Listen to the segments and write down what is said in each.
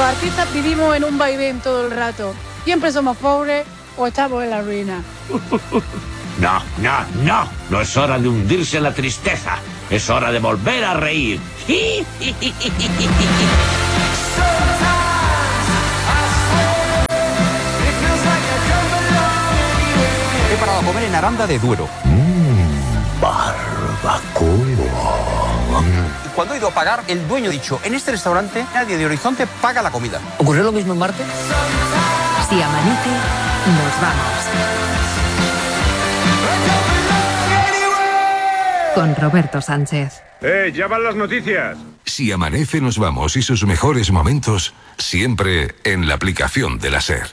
artistas vivimos en un vaivén todo el rato. Siempre somos pobres o estamos en la ruina. No. No es hora de hundirse en la tristeza. Es hora de volver a reír. He parado a comer en Aranda de Duero. Barbacoa. Y cuando he ido a pagar, el dueño ha dicho, en este restaurante nadie de Horizonte paga la comida. ¿Ocurrió lo mismo en Marte? Si amanece, nos vamos. Con Roberto Sánchez. Ya van las noticias. Si amanece nos vamos y sus mejores momentos siempre en la aplicación de la SER.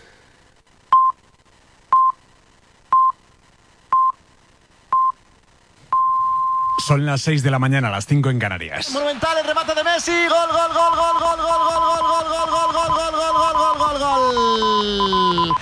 Son las 6 de la mañana, las 5 en Canarias. Monumental el remate de Messi. Gol, gol, gol, gol, gol, gol, gol, gol, gol, gol, gol, gol, gol, gol, gol, gol, gol.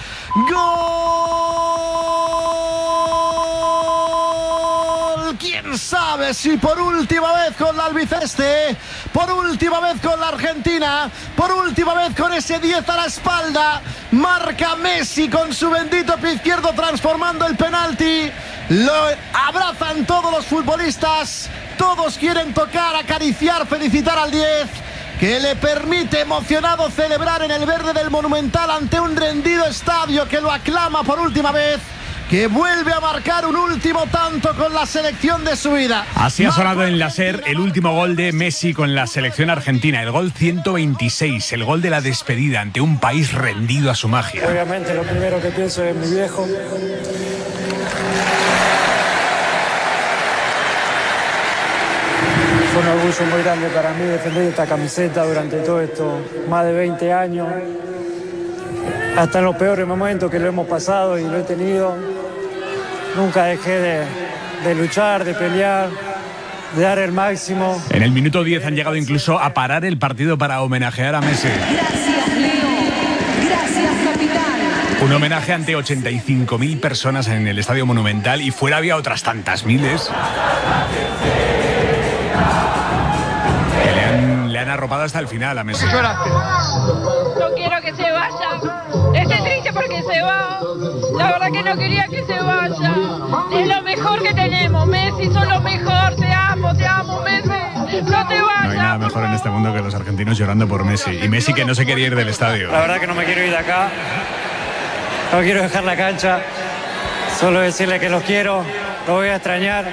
Gol. ¿Quién sabe si por última vez con la albiceleste, por última vez con la Argentina, por última vez con ese 10 a la espalda, marca Messi con su bendito pie izquierdo transformando el penalti? Lo abrazan todos los futbolistas, todos quieren tocar, acariciar, felicitar al 10, que le permite emocionado celebrar en el verde del Monumental ante un rendido estadio que lo aclama por última vez, que vuelve a marcar un último tanto con la selección de su vida. Así ha sonado en la SER el último gol de Messi con la selección argentina, el gol 126, el gol de la despedida ante un país rendido a su magia. Obviamente lo primero que pienso es mi viejo. Fue un orgullo muy grande para mí defender esta camiseta durante todo esto, más de 20 años. Hasta en los peores momentos que lo hemos pasado y lo he tenido, nunca dejé de luchar, de pelear, de dar el máximo. En el minuto 10 han llegado incluso a parar el partido para homenajear a Messi. Gracias, Leo. Gracias, capitán. Un homenaje ante 85.000 personas en el Estadio Monumental y fuera había otras tantas miles. Le han arropado hasta el final a Messi. No quiero que se vaya. Estoy triste porque se va. La verdad que no quería que se vaya. Es lo mejor que tenemos. Messi, sos lo mejor. Te amo, Messi. No te vayas. No hay nada mejor en este mundo que los argentinos llorando por Messi. Y Messi que no se quería ir del estadio. La verdad que no me quiero ir de acá. No quiero dejar la cancha. Solo decirle que los quiero. Los voy a extrañar.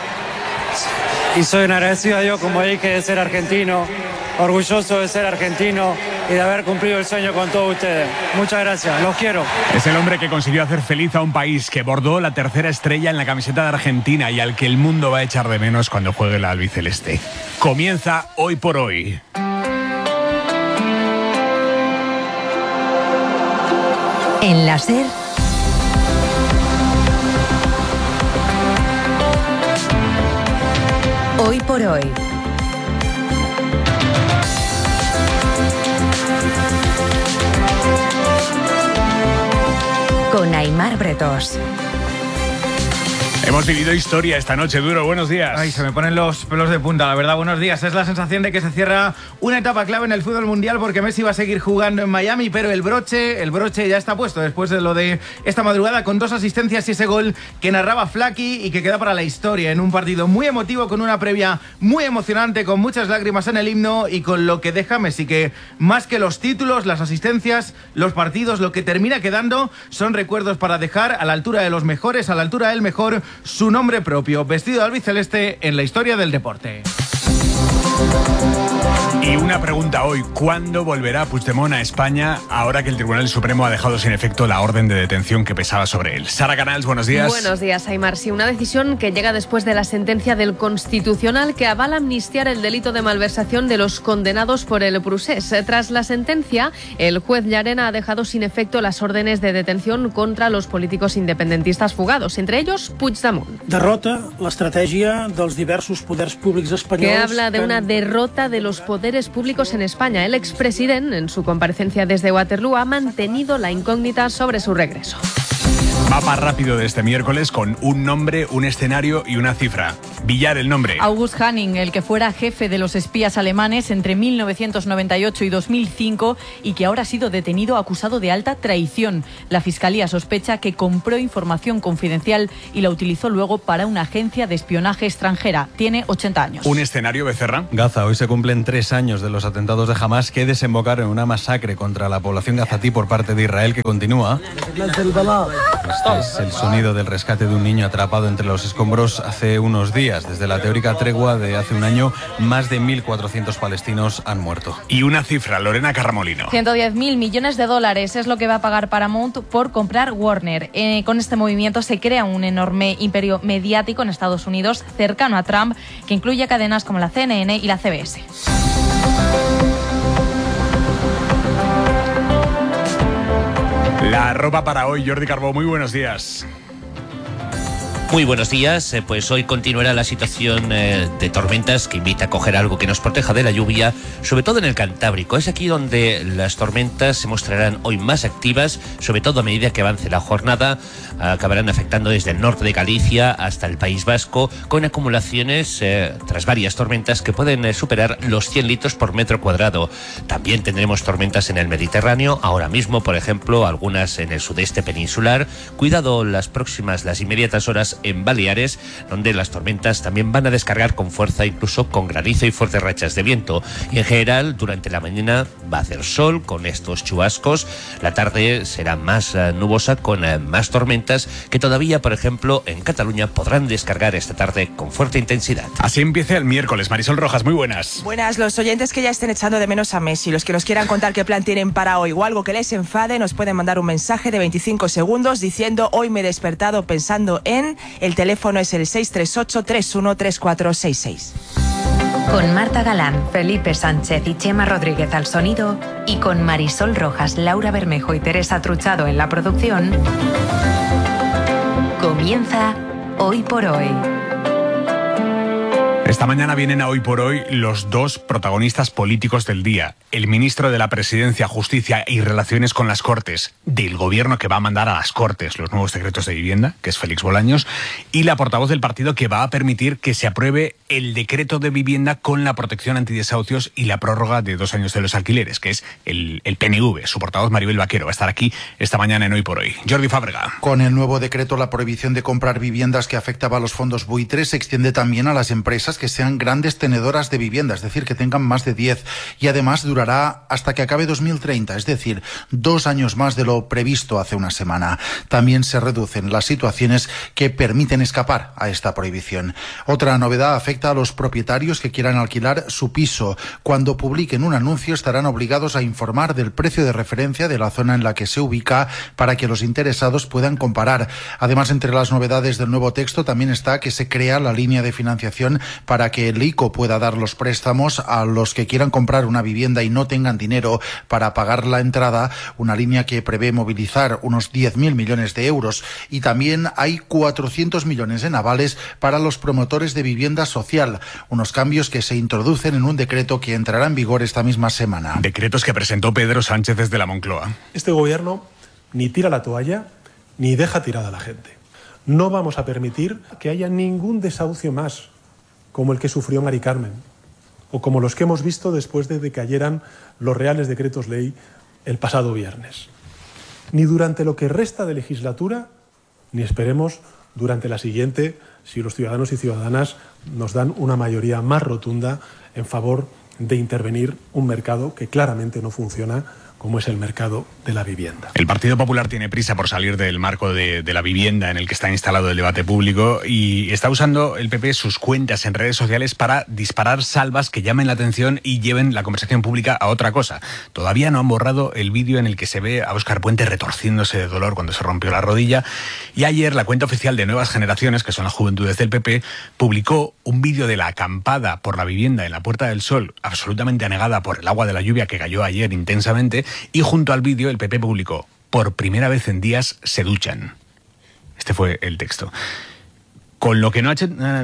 Y soy un agradecido a Dios, como dije, de ser argentino, orgulloso de ser argentino y de haber cumplido el sueño con todos ustedes. Muchas gracias, los quiero. Es el hombre que consiguió hacer feliz a un país, que bordó la tercera estrella en la camiseta de Argentina y al que el mundo va a echar de menos cuando juegue la albiceleste. Comienza Hoy por Hoy. En la SER, Hoy por Hoy. Con Aimar Bretos. Hemos vivido historia esta noche, Duro. Buenos días. Ay, se me ponen los pelos de punta, la verdad. Buenos días. Es la sensación de que se cierra una etapa clave en el fútbol mundial porque Messi va a seguir jugando en Miami, pero el broche ya está puesto después de lo de esta madrugada con 2 asistencias y ese gol que narraba Flaky y que queda para la historia en un partido muy emotivo con una previa muy emocionante, con muchas lágrimas en el himno y con lo que deja Messi, que más que los títulos, las asistencias, los partidos, lo que termina quedando son recuerdos para dejar a la altura de los mejores, a la altura del mejor, su nombre propio, vestido de albiceleste en la historia del deporte. Y una pregunta hoy, ¿cuándo volverá Puigdemont a España ahora que el Tribunal Supremo ha dejado sin efecto la orden de detención que pesaba sobre él? Sara Canals, buenos días. Buenos días, Aimar. Sí, una decisión que llega después de la sentencia del Constitucional que avala amnistiar el delito de malversación de los condenados por el procés. Tras la sentencia, el juez Llarena ha dejado sin efecto las órdenes de detención contra los políticos independentistas fugados, entre ellos Puigdemont. Derrota l'estratègia dels diversos poders públics espanyols. Que habla de una derrota de los poderes públicos en España. El expresidente, en su comparecencia desde Waterloo, ha mantenido la incógnita sobre su regreso. Mapa rápido de este miércoles con un nombre, un escenario y una cifra. Villar, el nombre. August Hanning, el que fuera jefe de los espías alemanes entre 1998 y 2005 y que ahora ha sido detenido acusado de alta traición. La Fiscalía sospecha que compró información confidencial y la utilizó luego para una agencia de espionaje extranjera. Tiene 80 años. ¿Un escenario, Becerra? Gaza, hoy se cumplen 3 años de los atentados de Hamas que desembocaron en una masacre contra la población gazatí por parte de Israel que continúa. Este es el sonido del rescate de un niño atrapado entre los escombros hace unos días. Desde la teórica tregua de hace un año, más de 1.400 palestinos han muerto. Y una cifra, Lorena Carramolino. 110.000 millones de dólares es lo que va a pagar Paramount por comprar Warner. Con este movimiento se crea un enorme imperio mediático en Estados Unidos cercano a Trump, que incluye cadenas como la CNN y la CBS. La ropa para hoy, Jordi Carbó, muy buenos días. Muy buenos días, pues hoy continuará la situación de tormentas que invita a coger algo que nos proteja de la lluvia, sobre todo en el Cantábrico. Es aquí donde las tormentas se mostrarán hoy más activas, sobre todo a medida que avance la jornada. Acabarán afectando desde el norte de Galicia hasta el País Vasco, con acumulaciones tras varias tormentas que pueden superar los 100 litros por metro cuadrado. También tendremos tormentas en el Mediterráneo, ahora mismo, por ejemplo, algunas en el sudeste peninsular. Cuidado las inmediatas horas en Baleares, donde las tormentas también van a descargar con fuerza, incluso con granizo y fuertes rachas de viento. Y en general, durante la mañana va a hacer sol con estos chubascos. La tarde será más nubosa con más tormentas que todavía, por ejemplo, en Cataluña podrán descargar esta tarde con fuerte intensidad. Así empieza el miércoles. Marisol Rojas, muy buenas. Buenas, los oyentes que ya estén echando de menos a Messi, los que nos quieran contar qué plan tienen para hoy o algo que les enfade, nos pueden mandar un mensaje de 25 segundos diciendo: hoy me he despertado pensando en... El teléfono es el 638-313466. Con Marta Galán, Felipe Sánchez y Chema Rodríguez al sonido y con Marisol Rojas, Laura Bermejo y Teresa Truchado en la producción, comienza Hoy por Hoy. Esta mañana vienen a Hoy por Hoy los dos protagonistas políticos del día. El ministro de la Presidencia, Justicia y Relaciones con las Cortes, del gobierno que va a mandar a las Cortes los nuevos decretos de vivienda, que es Félix Bolaños, y la portavoz del partido que va a permitir que se apruebe el decreto de vivienda con la protección antidesahucios y la prórroga de 2 años de los alquileres, que es el PNV. Su portavoz, Maribel Vaquero, va a estar aquí esta mañana en Hoy por Hoy. Jordi Fábrega. Con el nuevo decreto, la prohibición de comprar viviendas que afectaba a los fondos buitres se extiende también a las empresas que sean grandes tenedoras de vivienda, es decir, que tengan más de 10, y además durará hasta que acabe 2030, es decir, 2 años más de lo previsto hace una semana. También se reducen las situaciones que permiten escapar a esta prohibición. Otra novedad afecta a los propietarios que quieran alquilar su piso. Cuando publiquen un anuncio estarán obligados a informar del precio de referencia de la zona en la que se ubica para que los interesados puedan comparar. Además, entre las novedades del nuevo texto también está que se crea la línea de financiación para que el ICO pueda dar los préstamos a los que quieran comprar una vivienda y no tengan dinero para pagar la entrada, una línea que prevé movilizar unos 10.000 millones de euros. Y también hay 400 millones en avales para los promotores de vivienda social, unos cambios que se introducen en un decreto que entrará en vigor esta misma semana. Decretos que presentó Pedro Sánchez desde la Moncloa. Este gobierno ni tira la toalla ni deja tirada a la gente. No vamos a permitir que haya ningún desahucio más, como el que sufrió Mari Carmen, o como los que hemos visto después de que cayeran los reales decretos ley el pasado viernes. Ni durante lo que resta de legislatura, ni esperemos durante la siguiente, si los ciudadanos y ciudadanas nos dan una mayoría más rotunda en favor de intervenir un mercado que claramente no funciona, como es el mercado de la vivienda. El Partido Popular tiene prisa por salir del marco de la vivienda en el que está instalado el debate público y está usando el PP sus cuentas en redes sociales para disparar salvas que llamen la atención y lleven la conversación pública a otra cosa. Todavía no han borrado el vídeo en el que se ve a Óscar Puente retorciéndose de dolor cuando se rompió la rodilla, y ayer la cuenta oficial de Nuevas Generaciones, que son las juventudes del PP, publicó un vídeo de la acampada por la vivienda en la Puerta del Sol, absolutamente anegada por el agua de la lluvia que cayó ayer intensamente. Y junto al vídeo el PP publicó: por primera vez en días se duchan. Este fue el texto. Con lo que no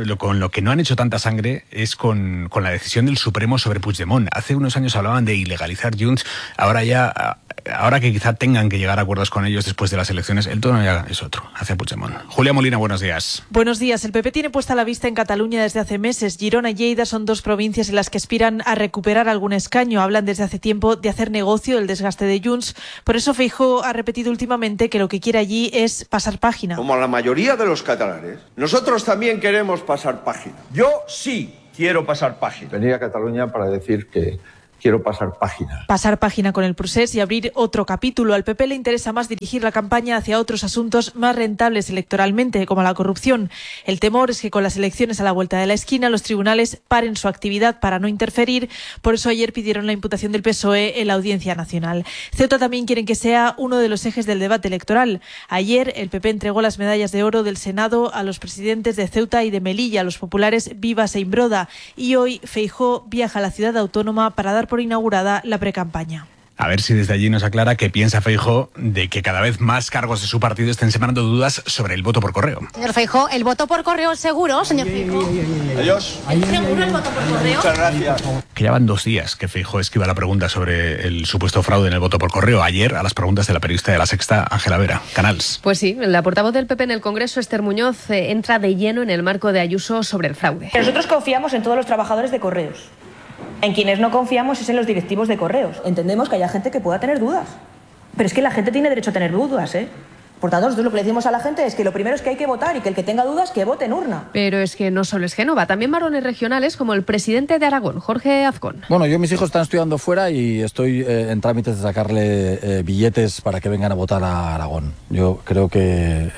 han hecho tanta sangre es con la decisión del Supremo sobre Puigdemont. Hace unos años hablaban de ilegalizar Junts, ahora ya ahora que quizá tengan que llegar a acuerdos con ellos después de las elecciones, el tono ya es otro, hacia Puigdemont. Julia Molina, buenos días. Buenos días. El PP tiene puesta la vista en Cataluña desde hace meses. Girona y Lleida son dos provincias en las que aspiran a recuperar algún escaño. Hablan desde hace tiempo de hacer negocio del desgaste de Junts. Por eso Feijóo ha repetido últimamente que lo que quiere allí es pasar página. Como la mayoría de los catalanes, nosotros también queremos pasar página. Yo sí quiero pasar página. Venir a Cataluña para decir que quiero pasar página. Pasar página con el procés y abrir otro capítulo. Al PP le interesa más dirigir la campaña hacia otros asuntos más rentables electoralmente, como la corrupción. El temor es que con las elecciones a la vuelta de la esquina los tribunales paren su actividad para no interferir. Por eso ayer pidieron la imputación del PSOE en la Audiencia Nacional. Ceuta también quieren que sea uno de los ejes del debate electoral. Ayer el PP entregó las medallas de oro del Senado a los presidentes de Ceuta y de Melilla, los populares Vivas e Imbroda. Y hoy Feijóo viaja a la ciudad autónoma para dar por inaugurada la precampaña. A ver si desde allí nos aclara qué piensa Feijóo de que cada vez más cargos de su partido estén sembrando dudas sobre el voto por correo. Señor Feijóo, ¿el voto por correo es seguro, señor Feijóo? Adiós. ¿Es seguro el voto por correo? Muchas gracias. Que ya van 2 días que Feijóo esquiva la pregunta sobre el supuesto fraude en el voto por correo. Ayer, a las preguntas de la periodista de La Sexta, Ángela Vera. Canals. Pues sí, la portavoz del PP en el Congreso, Esther Muñoz, entra de lleno en el marco de Ayuso sobre el fraude. Nosotros confiamos en todos los trabajadores de correos. En quienes no confiamos es en los directivos de correos. Entendemos que haya gente que pueda tener dudas. Pero es que la gente tiene derecho a tener dudas, ¿eh? Por tanto, nosotros lo que le decimos a la gente es que lo primero es que hay que votar y que el que tenga dudas, que vote en urna. Pero es que no solo es Génova, también varones regionales como el presidente de Aragón, Jorge Azcón. Bueno, mis hijos están estudiando fuera y estoy en trámites de sacarle billetes para que vengan a votar a Aragón. Yo creo que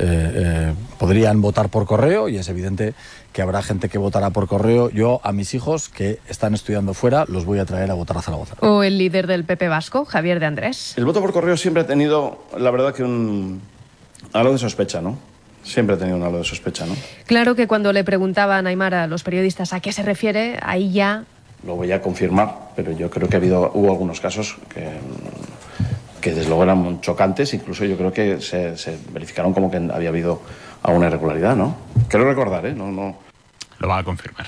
podrían votar por correo y es evidente que habrá gente que votará por correo. Yo a mis hijos que están estudiando fuera los voy a traer a votar a Zaragoza. O el líder del PP vasco, Javier de Andrés. El voto por correo siempre ha tenido, la verdad, que algo de sospecha, ¿no? Siempre ha tenido un halo de sospecha, ¿no? Claro que cuando le preguntaban a Aimar a los periodistas a qué se refiere, ahí ya... Lo voy a confirmar, pero yo creo que hubo algunos casos que desde luego eran chocantes, incluso yo creo que se verificaron como que había habido alguna irregularidad, ¿no? Quiero recordar, ¿eh? No. Lo va a confirmar.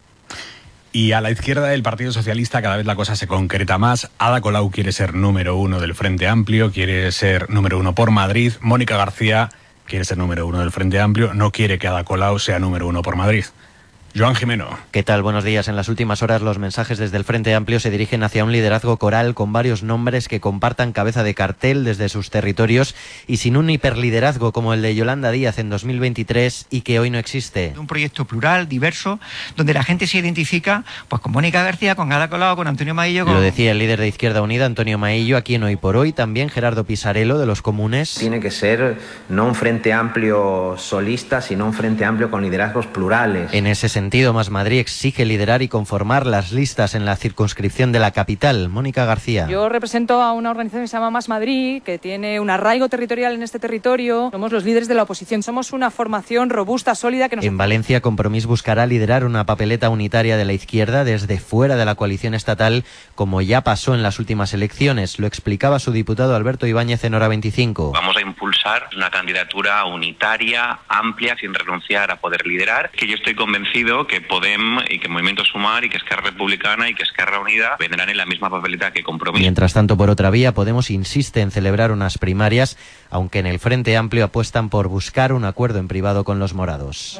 Y a la izquierda del Partido Socialista cada vez la cosa se concreta más. Ada Colau quiere ser número 1 del Frente Amplio, quiere ser número 1 por Madrid. Mónica García quiere ser número 1 del Frente Amplio, no quiere que Ada Colau sea número 1 por Madrid. Joan Jimeno. ¿Qué tal? Buenos días. En las últimas horas los mensajes desde el Frente Amplio se dirigen hacia un liderazgo coral con varios nombres que compartan cabeza de cartel desde sus territorios y sin un hiperliderazgo como el de Yolanda Díaz en 2023 y que hoy no existe. Un proyecto plural, diverso, donde la gente se identifica pues con Mónica García, con Ada Colau, con Antonio Maillo... Lo decía el líder de Izquierda Unida, Antonio Maillo, a quien hoy por hoy también Gerardo Pisarello de los Comunes. Tiene que ser no un Frente Amplio solista, sino un Frente Amplio con liderazgos plurales. En ese sentido, Más Madrid exige liderar y conformar las listas en la circunscripción de la capital. Mónica García. Yo represento a una organización que se llama Más Madrid, que tiene un arraigo territorial en este territorio. Somos los líderes de la oposición. Somos una formación robusta, sólida. En Valencia, Compromís buscará liderar una papeleta unitaria de la izquierda desde fuera de la coalición estatal, como ya pasó en las últimas elecciones. Lo explicaba su diputado Alberto Ibáñez en Hora 25. Vamos a impulsar una candidatura unitaria, amplia, sin renunciar a poder liderar, que yo estoy convencido que Podem y que Movimiento Sumar y que Esquerra Republicana y que Esquerra Unida vendrán en la misma papeleta que Compromís. Mientras tanto, por otra vía, Podemos insiste en celebrar unas primarias, aunque en el Frente Amplio apuestan por buscar un acuerdo en privado con los morados.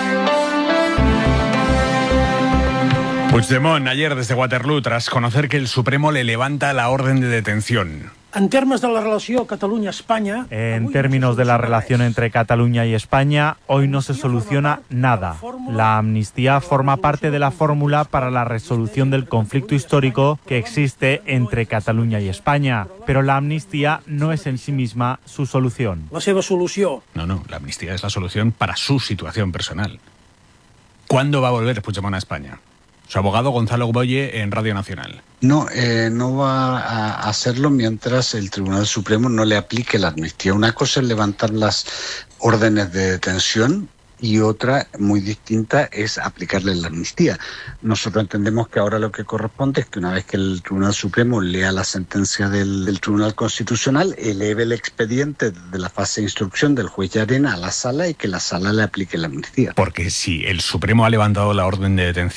Puigdemont ayer desde Waterloo tras conocer que el Supremo le levanta la orden de detención. En términos de la relación Cataluña-España... En términos de la relación entre Cataluña y España, hoy no se soluciona nada. La amnistía forma parte de la fórmula para la resolución del conflicto histórico que existe entre Cataluña y España. Pero la amnistía no es en sí misma su solución. La seva solución. No, la amnistía es la solución para su situación personal. ¿Cuándo va a volver Puigdemont a España? Su abogado Gonzalo Boye en Radio Nacional. No va a hacerlo mientras el Tribunal Supremo no le aplique la amnistía. Una cosa es levantar las órdenes de detención y otra, muy distinta, es aplicarle la amnistía. Nosotros entendemos que ahora lo que corresponde es que una vez que el Tribunal Supremo lea la sentencia del Tribunal Constitucional, eleve el expediente de la fase de instrucción del juez Llarena a la sala y que la sala le aplique la amnistía. Porque si el Supremo ha levantado la orden de detención,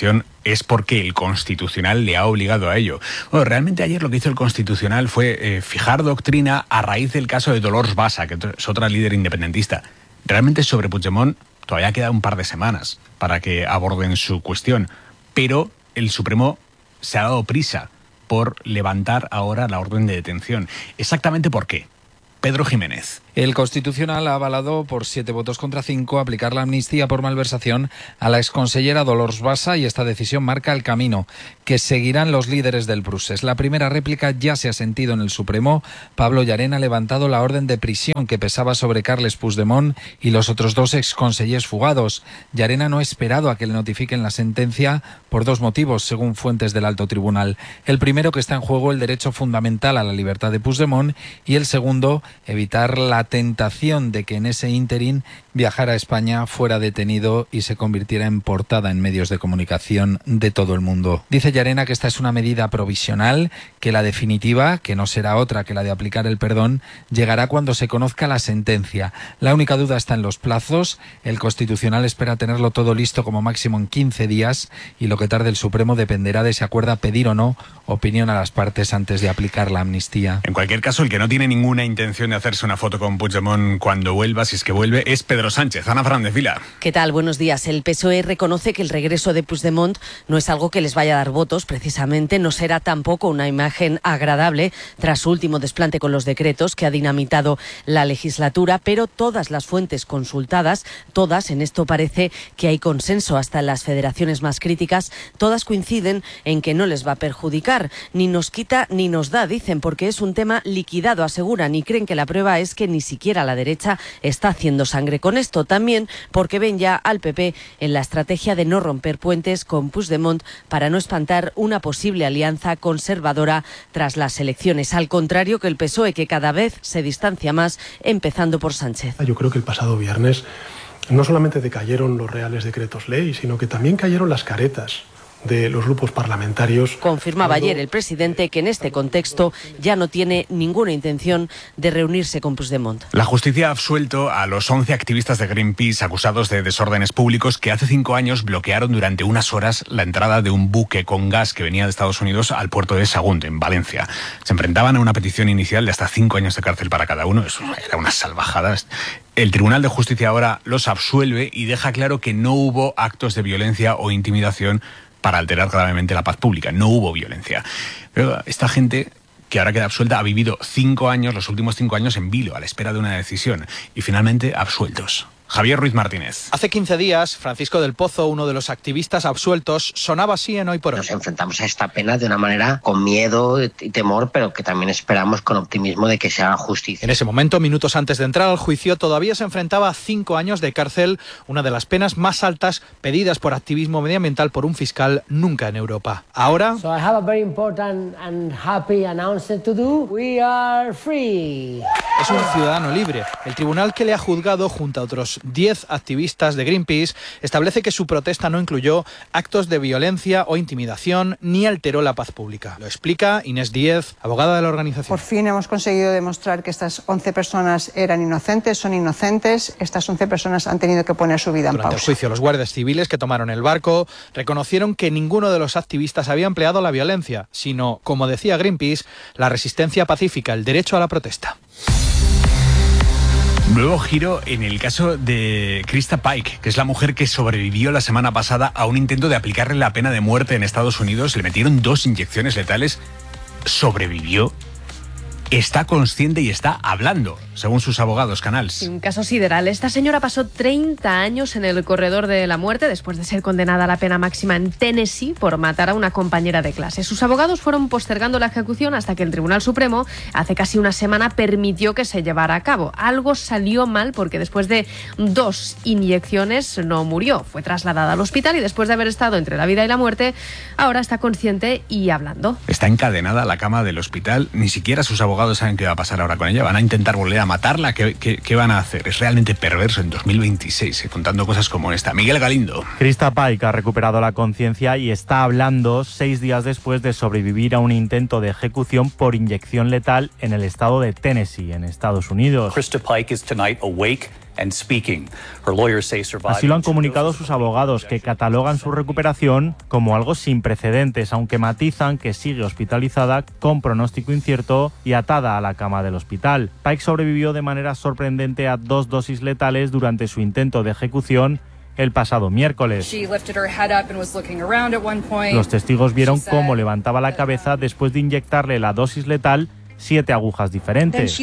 es porque el Constitucional le ha obligado a ello. Bueno, realmente ayer lo que hizo el Constitucional fue fijar doctrina a raíz del caso de Dolors Bassa, que es otra líder independentista. Realmente sobre Puigdemont todavía queda un par de semanas para que aborden su cuestión, pero el Supremo se ha dado prisa por levantar ahora la orden de detención. ¿Exactamente por qué? Pedro Jiménez. El Constitucional ha avalado por 7 votos contra 5 aplicar la amnistía por malversación a la exconsellera Dolors Bassa, y esta decisión marca el camino que seguirán los líderes del procés. La primera réplica ya se ha sentido en el Supremo. Pablo Llarena ha levantado la orden de prisión que pesaba sobre Carles Puigdemont y los otros 2 exconsellers fugados. Llarena no ha esperado a que le notifiquen la sentencia por 2 motivos, según fuentes del alto tribunal. El primero, que está en juego el derecho fundamental a la libertad de Puigdemont, y el segundo, evitar la tentación de que en ese ínterin viajara a España, fuera detenido y se convirtiera en portada en medios de comunicación de todo el mundo. Dice Llarena que esta es una medida provisional, que la definitiva, que no será otra que la de aplicar el perdón, llegará cuando se conozca la sentencia. La única duda está en los plazos. El Constitucional espera tenerlo todo listo como máximo en 15 días, y lo que tarde el Supremo dependerá de si acuerda pedir o no opinión a las partes antes de aplicar la amnistía. En cualquier caso, el que no tiene ninguna intención de hacerse una foto con Puigdemont cuando vuelva, si es que vuelve, es Pedro Sánchez. Ana Fernández Vila. ¿Qué tal? Buenos días. El PSOE reconoce que el regreso de Puigdemont no es algo que les vaya a dar votos, precisamente no será tampoco una imagen agradable tras su último desplante con los decretos que ha dinamitado la legislatura, pero todas las fuentes consultadas, todas, en esto parece que hay consenso, hasta en las federaciones más críticas, todas coinciden en que no les va a perjudicar, ni nos quita ni nos da, dicen, porque es un tema liquidado, aseguran, y creen que la prueba es que ni siquiera la derecha está haciendo sangre con esto. También porque ven ya al PP en la estrategia de no romper puentes con Puigdemont para no espantar una posible alianza conservadora tras las elecciones, al contrario que el PSOE, que cada vez se distancia más, empezando por Sánchez. Yo creo que el pasado viernes no solamente decayeron los reales decretos ley, sino que también cayeron las caretas de los grupos parlamentarios. Confirmaba ayer el presidente que en este contexto ya no tiene ninguna intención de reunirse con Puigdemont. La justicia ha absuelto a los 11 activistas de Greenpeace acusados de desórdenes públicos que hace 5 años bloquearon durante unas horas la entrada de un buque con gas que venía de Estados Unidos al puerto de Sagunt, en Valencia. Se enfrentaban a una petición inicial de hasta 5 años de cárcel para cada uno. Eso era una salvajada. El Tribunal de Justicia ahora los absuelve y deja claro que no hubo actos de violencia o intimidación para alterar gravemente la paz pública. No hubo violencia. Pero esta gente que ahora queda absuelta ha vivido 5 años, los últimos 5 años en vilo, a la espera de una decisión, y finalmente absueltos. Javier Ruiz Martínez. Hace 15 días, Francisco del Pozo, uno de los activistas absueltos, sonaba así en Hoy por Hoy. Nos enfrentamos a esta pena de una manera con miedo y temor, pero que también esperamos con optimismo de que se haga justicia. En ese momento, minutos antes de entrar al juicio, todavía se enfrentaba a 5 años de cárcel, una de las penas más altas pedidas por activismo medioambiental por un fiscal nunca en Europa. Ahora... So I have a very important and happy announcement to do. We are free. Es un ciudadano libre. El tribunal que le ha juzgado junto a otros 10 activistas de Greenpeace establece que su protesta no incluyó actos de violencia o intimidación ni alteró la paz pública. Lo explica Inés Díez, abogada de la organización. Por fin hemos conseguido demostrar que estas 11 personas eran inocentes, son inocentes. Estas 11 personas han tenido que poner su vida en pausa. Durante el juicio, los guardias civiles que tomaron el barco reconocieron que ninguno de los activistas había empleado la violencia, sino, como decía Greenpeace, la resistencia pacífica, el derecho a la protesta. Nuevo giro en el caso de Krista Pike, que es la mujer que sobrevivió la semana pasada a un intento de aplicarle la pena de muerte en Estados Unidos. Le metieron 2 inyecciones letales. Sobrevivió. Está consciente y está hablando, según sus abogados, Canals. Un caso sideral. Esta señora pasó 30 años en el corredor de la muerte después de ser condenada a la pena máxima en Tennessee por matar a una compañera de clase. Sus abogados fueron postergando la ejecución hasta que el Tribunal Supremo hace casi una semana permitió que se llevara a cabo. Algo salió mal porque después de 2 inyecciones no murió. Fue trasladada al hospital y después de haber estado entre la vida y la muerte, ahora está consciente y hablando. Está encadenada a la cama del hospital. Ni siquiera sus abogados saben qué va a pasar ahora con ella. Van a intentar volver a matarla. ¿Qué van a hacer? Es realmente perverso en 2026, contando cosas como esta. Miguel Galindo. Krista Pike ha recuperado la conciencia y está hablando 6 días después de sobrevivir a un intento de ejecución por inyección letal en el estado de Tennessee, en Estados Unidos. Krista Pike is tonight awake Así lo han comunicado sus abogados, que catalogan su recuperación como algo sin precedentes, aunque matizan que sigue hospitalizada con pronóstico incierto y atada a la cama del hospital. Pike sobrevivió de manera sorprendente a 2 dosis letales durante su intento de ejecución el pasado miércoles. Los testigos vieron cómo levantaba la cabeza después de inyectarle la dosis letal 7 agujas diferentes.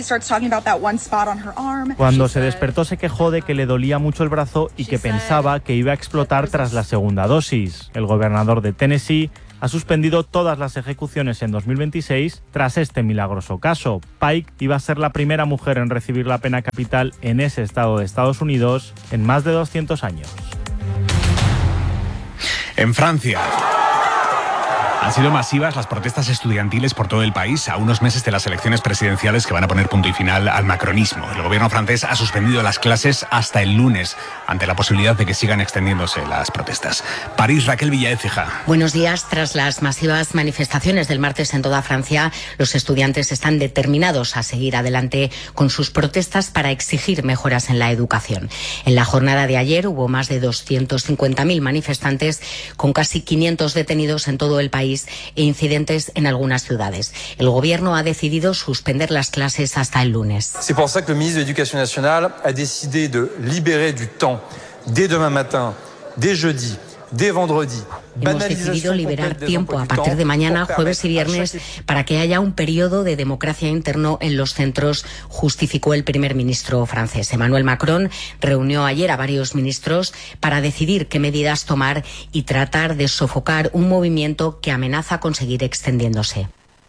Cuando se despertó se quejó de que le dolía mucho el brazo y que pensaba que iba a explotar tras la segunda dosis. El gobernador de Tennessee ha suspendido todas las ejecuciones en 2026 tras este milagroso caso. Pike iba a ser la primera mujer en recibir la pena capital en ese estado de Estados Unidos en más de 200 años. En Francia han sido masivas las protestas estudiantiles por todo el país a unos meses de las elecciones presidenciales que van a poner punto y final al macronismo. El gobierno francés ha suspendido las clases hasta el lunes ante la posibilidad de que sigan extendiéndose las protestas. París, Raquel Villaécija. Buenos días. Tras las masivas manifestaciones del martes en toda Francia, los estudiantes están determinados a seguir adelante con sus protestas para exigir mejoras en la educación. En la jornada de ayer hubo más de 250.000 manifestantes, con casi 500 detenidos en todo el país e incidentes en algunas ciudades. El gobierno ha decidido suspender las clases hasta el lunes. C'est pour ça que le ministre de l'Éducation nationale a décidé de libérer du temps dès demain matin, dès jeudi, dès vendredi. Hemos decidido liberar tiempo a partir de mañana, jueves y viernes, para que haya un periodo de democracia interno en los centros, justificó el primer ministro francés. Emmanuel Macron reunió ayer a varios ministros para decidir qué medidas tomar y tratar de sofocar un movimiento que amenaza con seguir extendiéndose.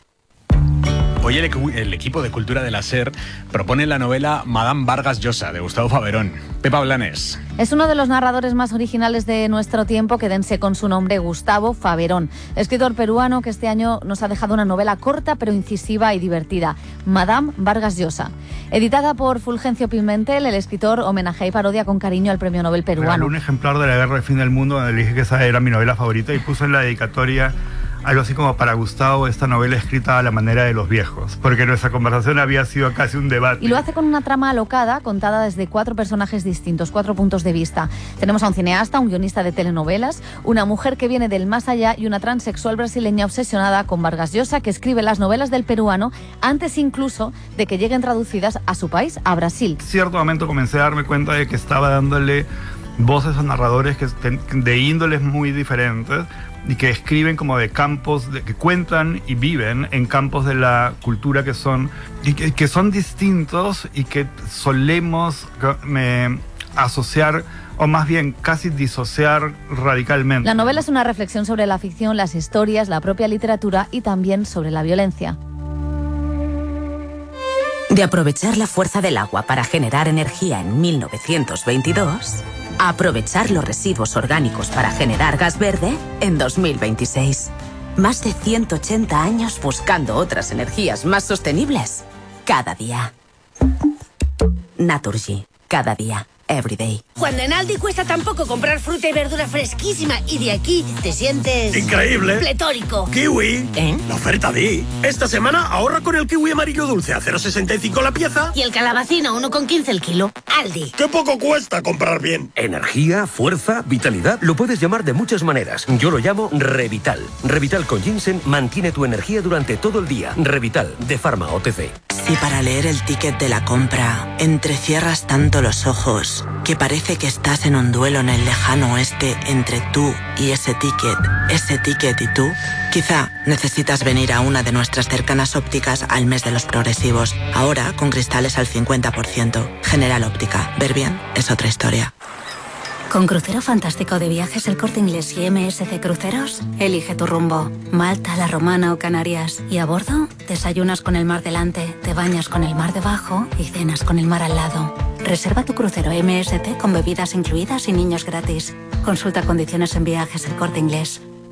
Hoy el equipo de Cultura de la SER propone la novela Madame Vargas Llosa, de Gustavo Faberón. Pepa Blanes. Es uno de los narradores más originales de nuestro tiempo. Quédense con su nombre, Gustavo Faberón, escritor peruano que este año nos ha dejado una novela corta pero incisiva y divertida, Madame Vargas Llosa. Editada por Fulgencio Pimentel, el escritor homenajea y parodia con cariño al premio Nobel peruano. Un ejemplar de La guerra del fin del mundo, donde dije que esa era mi novela favorita y puse en la dedicatoria algo así como: para Gustavo, esta novela escrita a la manera de los viejos, porque nuestra conversación había sido casi un debate. Y lo hace con una trama alocada, contada desde 4 personajes distintos, 4 puntos de vista. Tenemos a un cineasta, un guionista de telenovelas, una mujer que viene del más allá y una transexual brasileña obsesionada con Vargas Llosa, que escribe las novelas del peruano antes incluso de que lleguen traducidas a su país, a Brasil. En cierto momento comencé a darme cuenta de que estaba dándole voces a narradores de índoles muy diferentes y que escriben como de campos, que cuentan y viven en campos de la cultura que son distintos y que solemos asociar, o más bien casi disociar radicalmente. La novela es una reflexión sobre la ficción, las historias, la propia literatura y también sobre la violencia. De aprovechar la fuerza del agua para generar energía en 1922... a aprovechar los residuos orgánicos para generar gas verde en 2026. Más de 180 años buscando otras energías más sostenibles. Cada día. Naturgy. Cada día. Everyday. Cuando en Aldi cuesta tan poco comprar fruta y verdura fresquísima y de aquí te sientes... ¡increíble! ¡Pletórico! ¡Kiwi! ¿Eh? La oferta di. Esta semana ahorra con el kiwi amarillo dulce a 0,65 la pieza. Y el calabacino 1,15 el kilo. Aldi. ¡Qué poco cuesta comprar bien! Energía, fuerza, vitalidad. Lo puedes llamar de muchas maneras. Yo lo llamo Revital. Revital con ginseng mantiene tu energía durante todo el día. Revital, de Pharma OTC. Si para leer el ticket de la compra entrecierras tanto los ojos que parece que estás en un duelo en el lejano oeste entre tú y ese ticket y tú, quizá necesitas venir a una de nuestras cercanas ópticas al mes de los progresivos. Ahora con cristales al 50%. General Óptica. Ver bien es otra historia. Con Crucero Fantástico de Viajes El Corte Inglés y MSC Cruceros, elige tu rumbo. Malta, La Romana o Canarias. Y a bordo, desayunas con el mar delante, te bañas con el mar debajo y cenas con el mar al lado. Reserva tu crucero MSC con bebidas incluidas y niños gratis. Consulta condiciones en Viajes El Corte Inglés.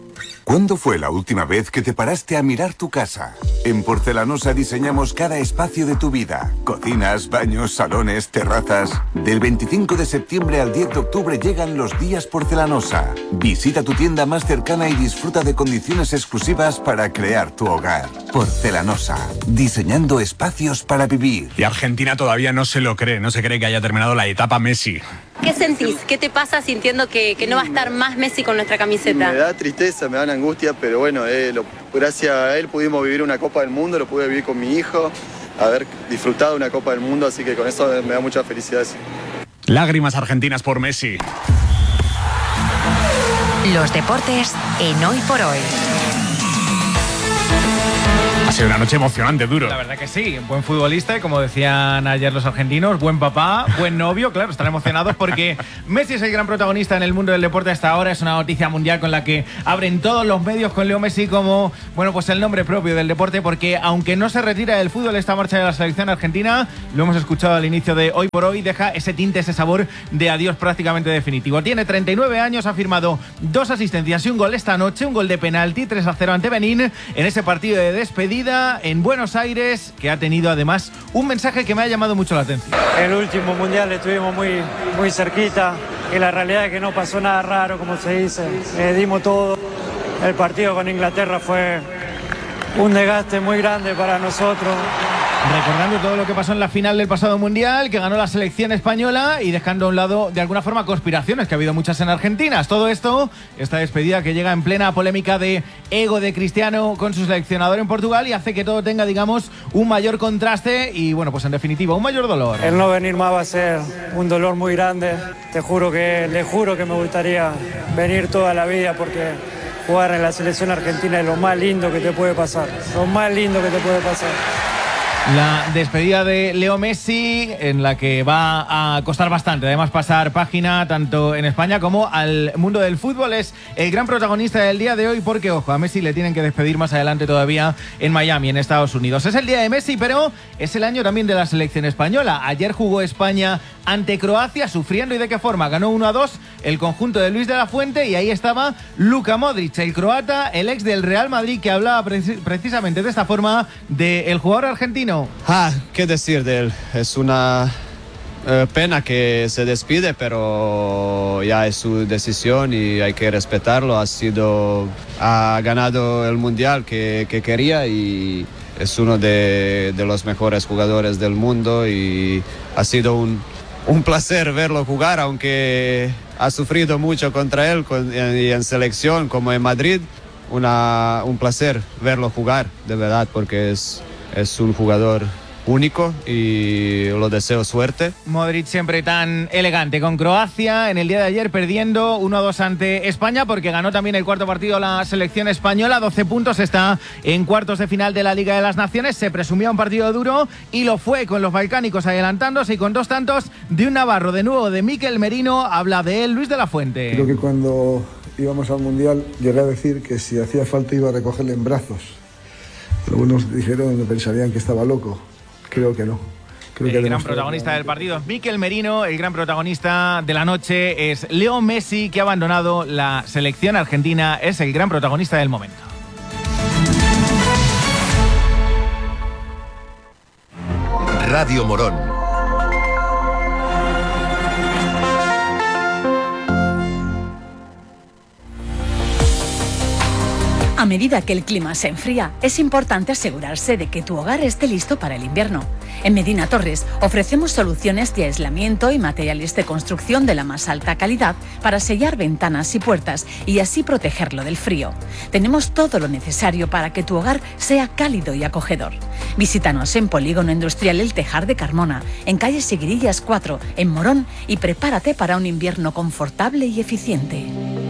¿Cuándo fue la última vez que te paraste a mirar tu casa? En Porcelanosa diseñamos cada espacio de tu vida. Cocinas, baños, salones, terrazas. Del 25 de septiembre al 10 de octubre llegan los días Porcelanosa. Visita tu tienda más cercana y disfruta de condiciones exclusivas para crear tu hogar. Porcelanosa, diseñando espacios para vivir. Y Argentina todavía no se lo cree, no se cree que haya terminado la etapa Messi. ¿Qué sentís? ¿Qué te pasa sintiendo que no va a estar más Messi con nuestra camiseta? Me da tristeza, me da angustia, pero bueno, gracias a él pudimos vivir una Copa del Mundo, lo pude vivir con mi hijo, haber disfrutado una Copa del Mundo, así que con eso me da mucha felicidad. Lágrimas argentinas por Messi. Los deportes en Hoy por Hoy. Ha sido una noche emocionante, Duro. La verdad que sí, buen futbolista y como decían ayer los argentinos, buen papá, buen novio, claro, están emocionados porque Messi es el gran protagonista en el mundo del deporte hasta ahora, es una noticia mundial con la que abren todos los medios con Leo Messi como, bueno, pues el nombre propio del deporte, porque aunque no se retira del fútbol esta marcha de la selección argentina, lo hemos escuchado al inicio de Hoy por Hoy, deja ese tinte, ese sabor de adiós prácticamente definitivo. Tiene 39 años, ha firmado 2 asistencias y un gol esta noche, un gol de penalti, 3-0 ante Benín, en ese partido de despedida en Buenos Aires, que ha tenido además un mensaje que me ha llamado mucho la atención. El último mundial estuvimos muy cerquita y la realidad es que no pasó nada raro, como se dice. Dimos todo. El partido con Inglaterra fue un desgaste muy grande para nosotros. Recordando todo lo que pasó en la final del pasado mundial, que ganó la selección española, y dejando a un lado de alguna forma conspiraciones, que ha habido muchas en Argentina. Todo esto, esta despedida que llega en plena polémica de ego de Cristiano con su seleccionador en Portugal, y hace que todo tenga, digamos, un mayor contraste y, bueno, pues en definitiva, un mayor dolor. El no venir más va a ser un dolor muy grande. Le juro que me gustaría venir toda la vida, porque jugar en la selección argentina es lo más lindo que te puede pasar. Lo más lindo que te puede pasar. La despedida de Leo Messi, en la que va a costar bastante, además, pasar página tanto en España como al mundo del fútbol. Es el gran protagonista del día de hoy porque, ojo, a Messi le tienen que despedir más adelante todavía en Miami, en Estados Unidos. Es el día de Messi, pero es el año también de la selección española. Ayer jugó España ante Croacia, sufriendo, ¿y de qué forma? Ganó 1-2 el conjunto de Luis de la Fuente, y ahí estaba Luka Modric, el croata, el ex del Real Madrid, que hablaba precisamente de esta forma del jugador argentino. ¿Qué decir de él? Es una pena que se despide, pero ya es su decisión y hay que respetarlo. Ha ganado el mundial que quería y es uno de los mejores jugadores del mundo, y ha sido un placer verlo jugar, aunque ha sufrido mucho contra él y en selección como en Madrid. Un placer verlo jugar, de verdad, porque es un jugador único y lo deseo suerte. Modric siempre tan elegante con Croacia, en el día de ayer perdiendo 1-2 ante España, porque ganó también el cuarto partido la selección española, 12 puntos, está en cuartos de final de la Liga de las Naciones. Se presumía un partido duro y lo fue, con los balcánicos adelantándose y con 2 tantos de un navarro, de nuevo de Mikel Merino. Habla de él Luis de la Fuente. Creo que cuando íbamos al Mundial llegué a decir que si hacía falta iba a recogerle en brazos. Algunos dijeron, me pensarían que estaba loco. Creo que no. El gran protagonista del partido es Mikel Merino, el gran protagonista de la noche es Leo Messi, que ha abandonado la selección argentina, es el gran protagonista del momento. Radio Morón. A medida que el clima se enfría, es importante asegurarse de que tu hogar esté listo para el invierno. En Medina Torres ofrecemos soluciones de aislamiento y materiales de construcción de la más alta calidad para sellar ventanas y puertas y así protegerlo del frío. Tenemos todo lo necesario para que tu hogar sea cálido y acogedor. Visítanos en Polígono Industrial El Tejar de Carmona, en calle Seguirillas 4, en Morón, y prepárate para un invierno confortable y eficiente.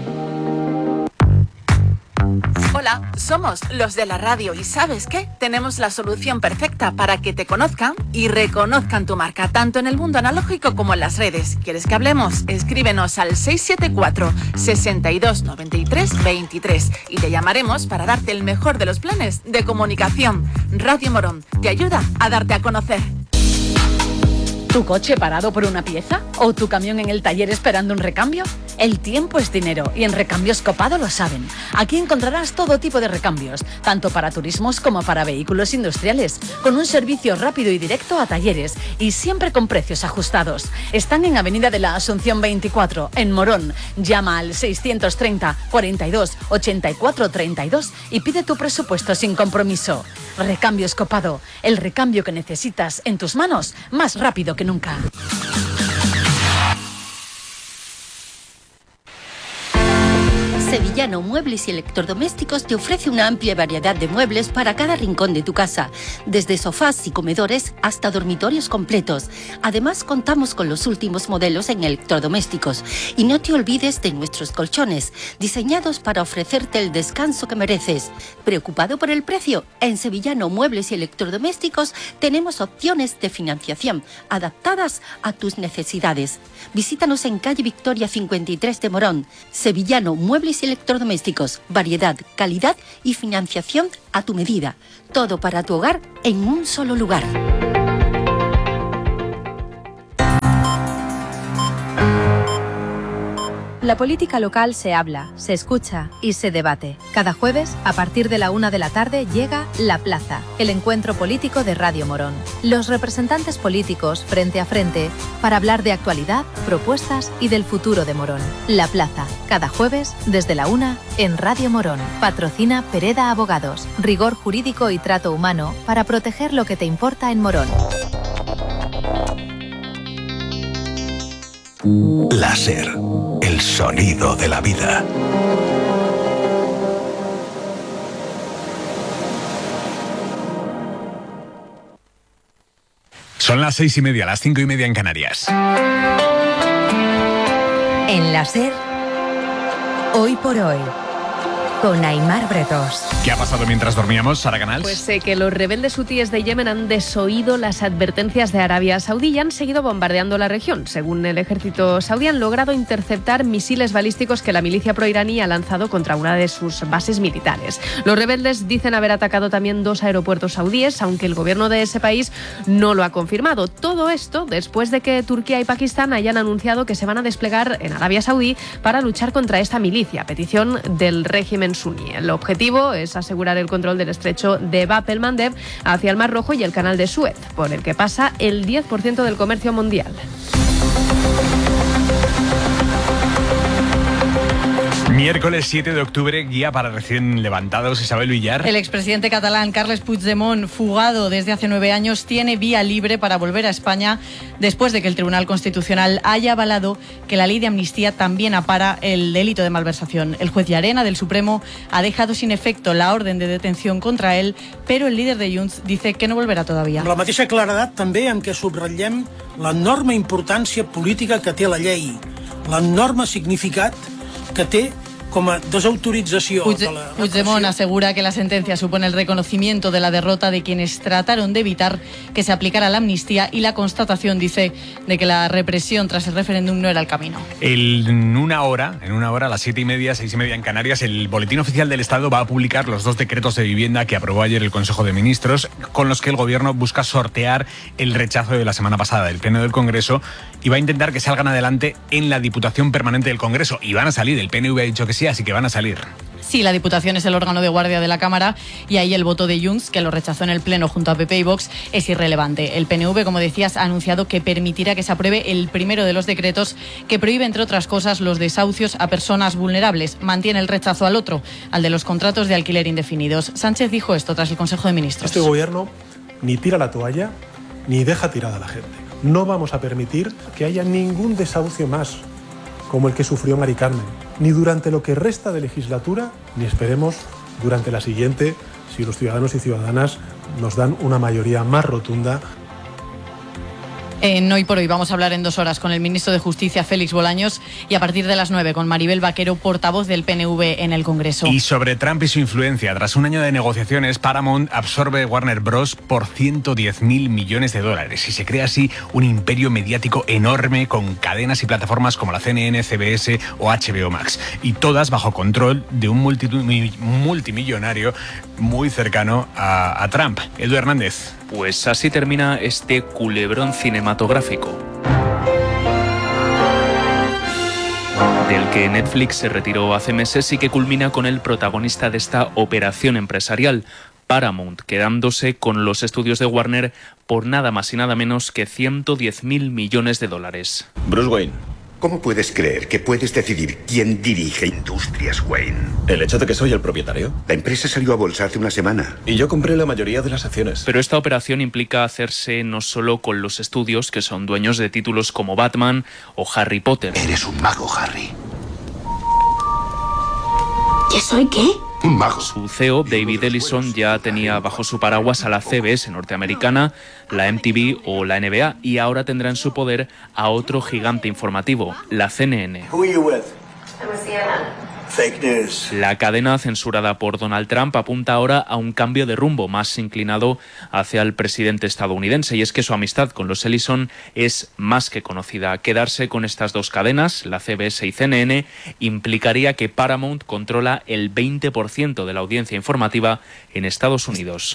Hola, somos los de la radio y ¿sabes qué? Tenemos la solución perfecta para que te conozcan y reconozcan tu marca, tanto en el mundo analógico como en las redes. ¿Quieres que hablemos? Escríbenos al 674 62 93 23 y te llamaremos para darte el mejor de los planes de comunicación. Radio Morón te ayuda a darte a conocer. ¿Tu coche parado por una pieza? ¿O tu camión en el taller esperando un recambio? El tiempo es dinero y en Recambios Copado lo saben. Aquí encontrarás todo tipo de recambios, tanto para turismos como para vehículos industriales, con un servicio rápido y directo a talleres y siempre con precios ajustados. Están en Avenida de la Asunción 24, en Morón. Llama al 630 42 84 32 y pide tu presupuesto sin compromiso. Recambios Copado, el recambio que necesitas en tus manos más rápido que nunca. Sevillano Muebles y Electrodomésticos te ofrece una amplia variedad de muebles para cada rincón de tu casa, desde sofás y comedores hasta dormitorios completos. Además, contamos con los últimos modelos en electrodomésticos. Y no te olvides de nuestros colchones, diseñados para ofrecerte el descanso que mereces. ¿Preocupado por el precio? En Sevillano Muebles y Electrodomésticos tenemos opciones de financiación adaptadas a tus necesidades. Visítanos en calle Victoria 53 de Morón. Sevillano Muebles y Electrodomésticos, variedad, calidad y financiación a tu medida. Todo para tu hogar en un solo lugar. La política local se habla, se escucha y se debate. Cada jueves, a partir de la 1 de la tarde, llega La Plaza, el encuentro político de Radio Morón. Los representantes políticos frente a frente para hablar de actualidad, propuestas y del futuro de Morón. La Plaza, cada jueves desde la 1 en Radio Morón. Patrocina Pereda Abogados, rigor jurídico y trato humano para proteger lo que te importa en Morón. Láser, el sonido de la vida. Son las 6:30, las 5:30 en Canarias. En Láser, hoy por hoy, con Aimar Bretos. ¿Qué ha pasado mientras dormíamos, Sara Canals? Pues sé que los rebeldes hutíes de Yemen han desoído las advertencias de Arabia Saudí y han seguido bombardeando la región. Según el ejército saudí, han logrado interceptar misiles balísticos que la milicia proiraní ha lanzado contra una de sus bases militares. Los rebeldes dicen haber atacado también 2 aeropuertos saudíes, aunque el gobierno de ese país no lo ha confirmado. Todo esto después de que Turquía y Pakistán hayan anunciado que se van a desplegar en Arabia Saudí para luchar contra esta milicia, a petición del régimen suní. El objetivo es asegurar el control del estrecho de Bab el-Mandeb hacia el Mar Rojo y el canal de Suez, por el que pasa el 10% del comercio mundial. Miércoles 7 de octubre, guía para recién levantados. Isabel Villar. El expresidente catalán Carles Puigdemont, fugado desde hace 9 años, tiene vía libre para volver a España después de que el Tribunal Constitucional haya avalado que la ley de amnistía también apara el delito de malversación. El juez Llarena del Supremo ha dejado sin efecto la orden de detención contra él, pero el líder de Junts dice que no volverá todavía. Amb la mateixa claredat també en què subratllem l'enorme importància política que té la llei, l'enorme significat que té com a desautorització de la... Puigdemont asegura que la sentencia supone el reconocimiento de la derrota de quienes trataron de evitar que se aplicara la amnistía y la constatación, dice, de que la represión tras el referéndum no era el camino. En una hora, a las 7:30, 6:30 en Canarias, el Boletín Oficial del Estado va a publicar los 2 decretos de vivienda que aprobó ayer el Consejo de Ministros, con los que el Gobierno busca sortear el rechazo de la semana pasada del Pleno del Congreso y va a intentar que salgan adelante en la Diputación Permanente del Congreso. Y van a salir, el PNV ha dicho que sí, así que van a salir. Sí, la Diputación es el órgano de guardia de la Cámara y ahí el voto de Junts, que lo rechazó en el Pleno junto a PP y Vox, es irrelevante. El PNV, como decías, ha anunciado que permitirá que se apruebe el primero de los decretos que prohíbe, entre otras cosas, los desahucios a personas vulnerables. Mantiene el rechazo al otro, al de los contratos de alquiler indefinidos. Sánchez dijo esto tras el Consejo de Ministros. Este gobierno ni tira la toalla ni deja tirada a la gente. No vamos a permitir que haya ningún desahucio más como el que sufrió Mari Carmen, ni durante lo que resta de legislatura, ni esperemos durante la siguiente, si los ciudadanos y ciudadanas nos dan una mayoría más rotunda. En Hoy por Hoy vamos a hablar en 2 horas con el ministro de Justicia, Félix Bolaños, y a partir de las 9 con Maribel Vaquero, portavoz del PNV en el Congreso. Y sobre Trump y su influencia, tras un año de negociaciones, Paramount absorbe Warner Bros. Por $110.000 millones y se crea así un imperio mediático enorme con cadenas y plataformas como la CNN, CBS o HBO Max, y todas bajo control de un multimillonario muy cercano a Trump. Edu Hernández. Pues así termina este culebrón cinematográfico, del que Netflix se retiró hace meses y que culmina con el protagonista de esta operación empresarial, Paramount, quedándose con los estudios de Warner por nada más y nada menos que $110.000 millones. Bruce Wayne. ¿Cómo puedes creer que puedes decidir quién dirige Industrias Wayne? ¿El hecho de que soy el propietario? La empresa salió a bolsa hace una semana. Y yo compré la mayoría de las acciones. Pero esta operación implica hacerse no solo con los estudios, que son dueños de títulos como Batman o Harry Potter. Eres un mago, Harry. ¿Qué soy qué? Un mago. Su CEO, David Ellison, ya tenía bajo su paraguas a la CBS norteamericana, la MTV o la NBA, y ahora tendrá en su poder a otro gigante informativo, la CNN. Who are you with? I'm with CNN. Fake news. La cadena, censurada por Donald Trump, apunta ahora a un cambio de rumbo más inclinado hacia el presidente estadounidense, y es que su amistad con los Ellison es más que conocida. Quedarse con estas dos cadenas, la CBS y CNN, implicaría que Paramount controla el 20% de la audiencia informativa en Estados Unidos.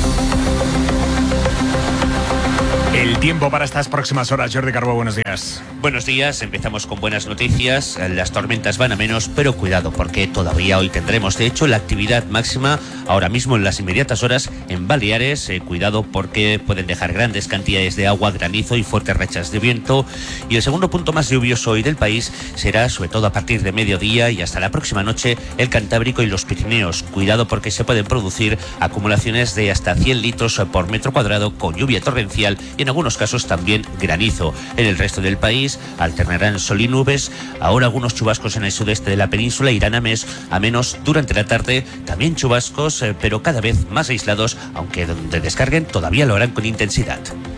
El tiempo para estas próximas horas. Jordi Carbó, buenos días. Buenos días, empezamos con buenas noticias. Las tormentas van a menos, pero cuidado porque todavía hoy tendremos, de hecho, la actividad máxima ahora mismo en las inmediatas horas en Baleares. Cuidado porque pueden dejar grandes cantidades de agua, granizo y fuertes rachas de viento. Y el segundo punto más lluvioso hoy del país será, sobre todo a partir de mediodía y hasta la próxima noche, el Cantábrico y los Pirineos. Cuidado porque se pueden producir acumulaciones de hasta 100 litros por metro cuadrado con lluvia torrencial y en algunos casos también granizo. En el resto del país alternarán sol y nubes. Ahora algunos chubascos en el sudeste de la península irán a menos durante la tarde. También chubascos, pero cada vez más aislados, aunque donde descarguen todavía lo harán con intensidad.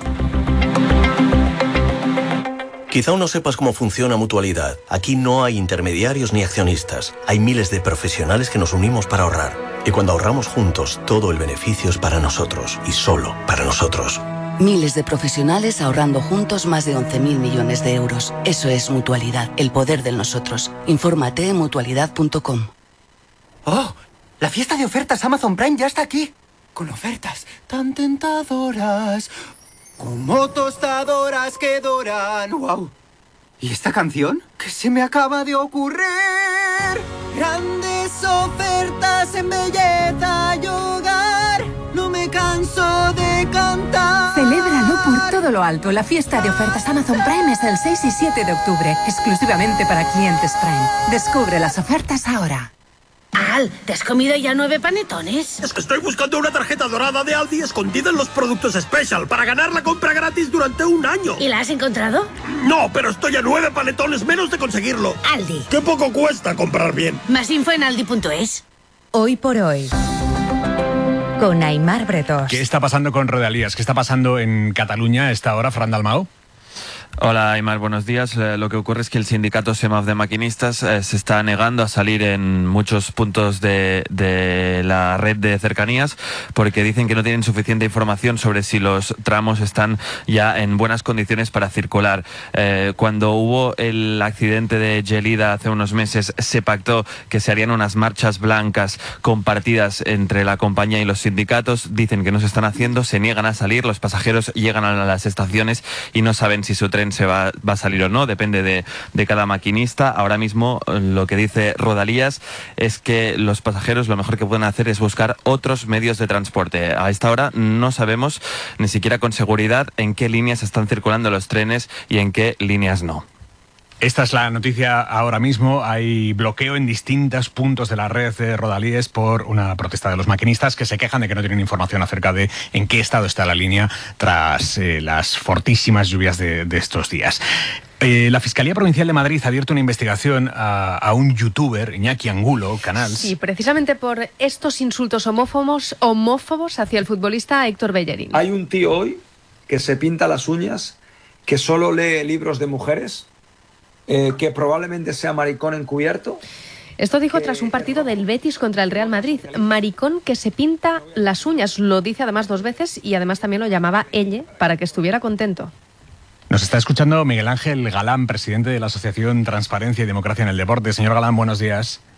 Quizá aún no sepas cómo funciona Mutualidad. Aquí no hay intermediarios ni accionistas. Hay miles de profesionales que nos unimos para ahorrar. Y cuando ahorramos juntos, todo el beneficio es para nosotros y solo para nosotros. Miles de profesionales ahorrando juntos más de 11.000 millones de euros. Eso es Mutualidad, el poder del nosotros. Infórmate en mutualidad.com. ¡Oh! La fiesta de ofertas Amazon Prime ya está aquí. Con ofertas tan tentadoras como tostadoras que doran. ¡Wow! ¿Y esta canción? ¿Qué se me acaba de ocurrir? Grandes ofertas en belleza y hogar. No me canso de cantar. Celébralo por todo lo alto. La fiesta de ofertas Amazon Prime es el 6 y 7 de octubre, exclusivamente para clientes Prime. Descubre las ofertas ahora. Al, ¿te has comido ya 9 panetones? Es que estoy buscando una tarjeta dorada de Aldi escondida en los productos Special para ganar la compra gratis durante un año. ¿Y la has encontrado? No, pero estoy a 9 panetones menos de conseguirlo. Aldi. Qué poco cuesta comprar bien. Más info en aldi.es. Hoy por hoy, con Aimar Bretos. ¿Qué está pasando con Rodalies? ¿Qué está pasando en Cataluña a esta hora, Fran Dalmau? Hola Aimar, buenos días. Lo que ocurre es que el sindicato SEMAF de maquinistas se está negando a salir en muchos puntos de la red de cercanías porque dicen que no tienen suficiente información sobre si los tramos están ya en buenas condiciones para circular. Cuando hubo el accidente de Gelida hace unos meses, se pactó que se harían unas marchas blancas compartidas entre la compañía y los sindicatos. Dicen que no se están haciendo, se niegan a salir, los pasajeros llegan a las estaciones y no saben si su tren se va a salir o no, depende de cada maquinista. Ahora mismo lo que dice Rodalies es que los pasajeros lo mejor que pueden hacer es buscar otros medios de transporte. A esta hora no sabemos ni siquiera con seguridad en qué líneas están circulando los trenes y en qué líneas no. Esta es la noticia ahora mismo. Hay bloqueo en distintos puntos de la red de Rodalies por una protesta de los maquinistas que se quejan de que no tienen información acerca de en qué estado está la línea tras las fortísimas lluvias de estos días. La Fiscalía Provincial de Madrid ha abierto una investigación a un youtuber, Iñaki Angulo, Canals. Sí, precisamente por estos insultos homófobos hacia el futbolista Héctor Bellerín. Hay un tío hoy que se pinta las uñas, que solo lee libros de mujeres, que probablemente sea maricón encubierto. Esto dijo tras un partido del Betis contra el Real Madrid. Maricón que se pinta las uñas. Lo dice además 2 veces y además también lo llamaba ella para que estuviera contento. Nos está escuchando Miguel Ángel Galán, presidente de la Asociación Transparencia y Democracia en el Deporte. Señor Galán, buenos días.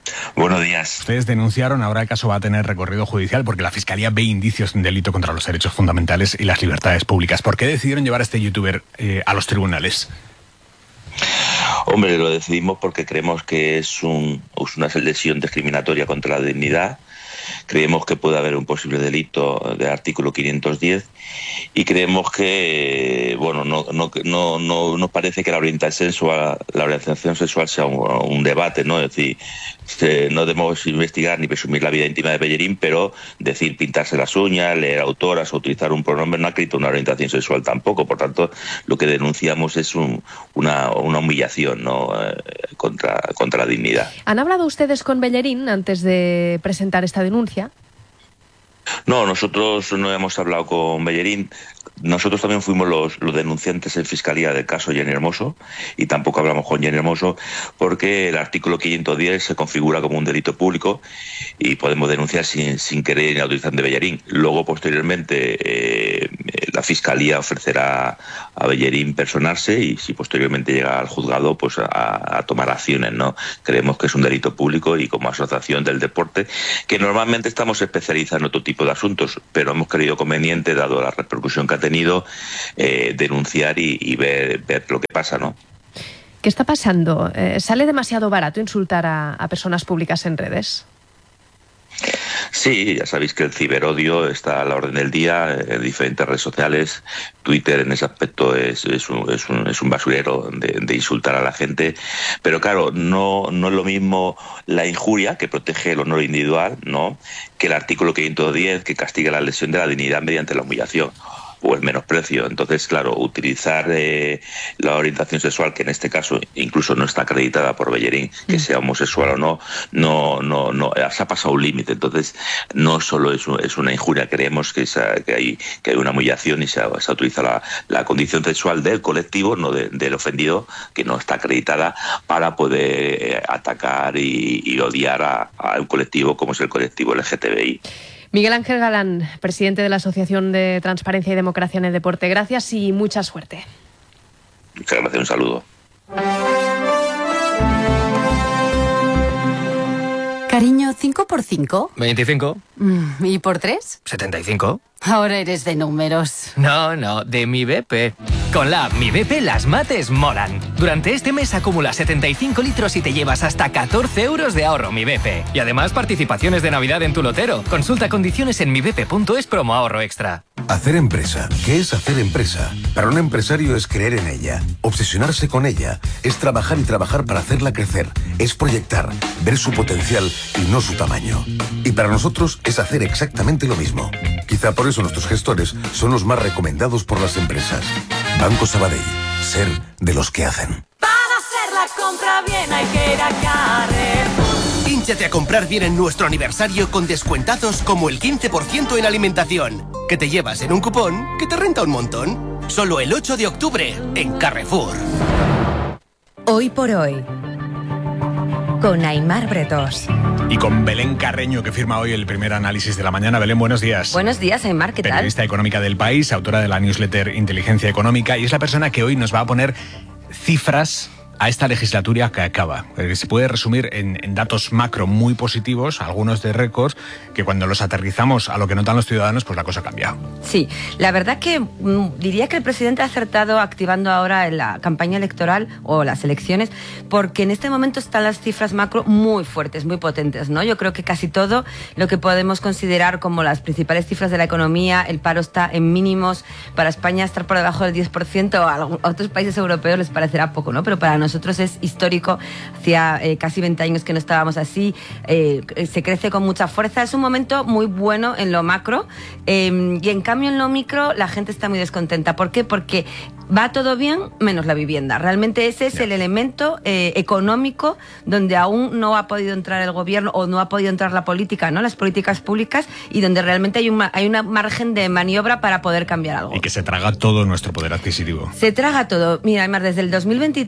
Buenos días. Ustedes denunciaron, ahora el caso va a tener recorrido judicial porque la Fiscalía ve indicios de un delito contra los derechos fundamentales y las libertades públicas. ¿Por qué decidieron llevar a este youtuber a los tribunales? Hombre, lo decidimos porque creemos que es una lesión discriminatoria contra la dignidad. Creemos que puede haber un posible delito del artículo 510 y creemos que, bueno, no nos parece que la orientación sexual sea un debate, ¿no? Es decir, no debemos investigar ni presumir la vida íntima de Bellerín, pero decir pintarse las uñas, leer autoras o utilizar un pronombre no acredita una orientación sexual tampoco. Por tanto, lo que denunciamos es una humillación, ¿no? contra la dignidad. ¿Han hablado ustedes con Bellerín antes de presentar esta denuncia? No, nosotros no hemos hablado con Bellerín. Nosotros también fuimos los denunciantes en Fiscalía del caso Jenny Hermoso y tampoco hablamos con Jenny Hermoso porque el artículo 510 se configura como un delito público y podemos denunciar sin querer ni autorización de Bellerín. Luego, posteriormente, la Fiscalía ofrecerá a Bellerín personarse y si posteriormente llega al juzgado, pues a tomar acciones, ¿no? Creemos que es un delito público y como asociación del deporte, que normalmente estamos especializados en otro tipo de asuntos, pero hemos creído conveniente, dado la repercusión que ha tenido, denunciar y ver lo que pasa, ¿no? ¿Qué está pasando? ¿Sale demasiado barato insultar a personas públicas en redes? Sí, ya sabéis que el ciberodio está a la orden del día en diferentes redes sociales. Twitter en ese aspecto es un basurero de insultar a la gente. Pero claro, no es lo mismo la injuria, que protege el honor individual, ¿no?, que el artículo 510, que castiga la lesión de la dignidad mediante la humillación o el menosprecio. Entonces, claro, utilizar la orientación sexual, que en este caso incluso no está acreditada por Bellerín, que sea homosexual o no, se ha pasado un límite. Entonces, no solo es una injuria, creemos que hay una humillación y se utiliza la condición sexual del colectivo, no del ofendido, que no está acreditada, para poder atacar y odiar a un colectivo como es el colectivo LGTBI. Miguel Ángel Galán, presidente de la Asociación de Transparencia y Democracia en el Deporte. Gracias y mucha suerte. Muchas gracias, un saludo. Cariño, ¿5 por 5? 25. ¿Y por 3? 75. Ahora eres de números. No, de Mi BP. Con la app Mi BP las mates molan. Durante este mes acumula 75 litros y te llevas hasta 14 euros de ahorro Mi BP. Y además participaciones de Navidad en tu lotero. Consulta condiciones en mibp.es promo ahorro extra. Hacer empresa. ¿Qué es hacer empresa? Para un empresario es creer en ella, obsesionarse con ella, es trabajar y trabajar para hacerla crecer, es proyectar, ver su potencial y no su tamaño. Y para nosotros es hacer exactamente lo mismo. Quizá por eso nuestros gestores son los más recomendados por las empresas. Banco Sabadell, ser de los que hacen. Para hacer la compra bien hay que ir a Carrefour. Hínchate a comprar bien en nuestro aniversario con descuentazos como el 15% en alimentación, que te llevas en un cupón que te renta un montón. Solo el 8 de octubre en Carrefour. Hoy por hoy, con Aimar Bretós. Y con Belén Carreño, que firma hoy el primer análisis de la mañana. Belén, buenos días. Buenos días, Aimar, ¿qué tal? Periodista económica del País, autora de la newsletter Inteligencia Económica, y es la persona que hoy nos va a poner cifras a esta legislatura que acaba. Se puede resumir en datos macro muy positivos, algunos de récords, que cuando los aterrizamos a lo que notan los ciudadanos, pues la cosa cambia. Sí, la verdad que diría que el presidente ha acertado activando ahora la campaña electoral o las elecciones, porque en este momento están las cifras macro muy fuertes, muy potentes, ¿no? Yo creo que casi todo lo que podemos considerar como las principales cifras de la economía, el paro está en mínimos. Para España estar por debajo del 10%, a otros países europeos les parecerá poco, ¿no? Pero para nosotros es histórico. Hacía casi 20 años que no estábamos así. Se crece con mucha fuerza. Es un momento muy bueno en lo macro, y en cambio en lo micro la gente está muy descontenta. ¿Por qué? Porque va todo bien menos la vivienda. Realmente ese es el elemento económico donde aún no ha podido entrar el gobierno o no ha podido entrar la política, ¿no? Las políticas públicas, y donde realmente hay una margen de maniobra para poder cambiar algo. Y que se traga todo nuestro poder adquisitivo. Se traga todo. Mira, además, desde el 2023